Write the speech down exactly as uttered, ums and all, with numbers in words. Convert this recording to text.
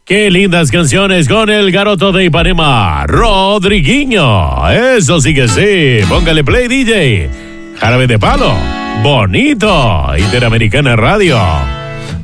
Qué lindas canciones con el garoto de Ipanema, Rodriguinho. Eso sí que sí. Póngale play, D J. Jarabe de Palo. Bonito. Interamericana Radio.